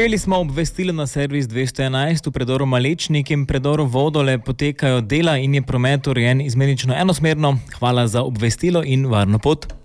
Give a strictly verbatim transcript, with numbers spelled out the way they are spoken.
Prejeli smo obvestilo na servis dvesto enajst, v predoru Malečnik in predoru Vodole potekajo dela in je promet urejen izmenično enosmerno. Hvala za obvestilo in varno pot.